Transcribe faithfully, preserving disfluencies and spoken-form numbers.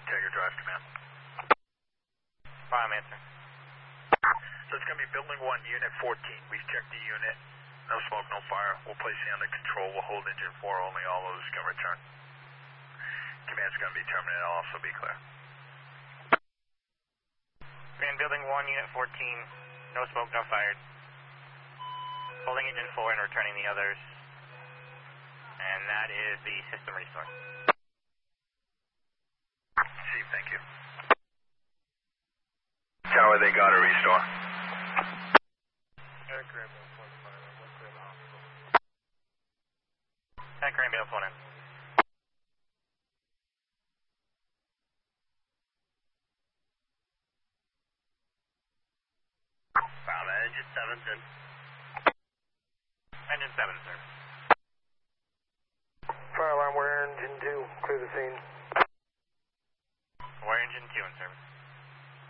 Tiger Drive, command. Prime answer. So it's going to be building one, unit fourteen. We've checked the unit. No smoke, no fire. We'll place you under control. We'll hold engine four only. All those can return. Command's going to be terminated. I'll also be clear. Command building one, unit fourteen. No smoke, no fired. Holding engine four and returning the others. And that is the system restore. Chief, thank you. Tower, they got a restore. Eric Granville, one five. Let's clear the hospital. Eric Granville, phone in. Found engine seven, in. Engine seven, sir. Fire alarm, we're engine two. Clear the scene. We're engine two in service.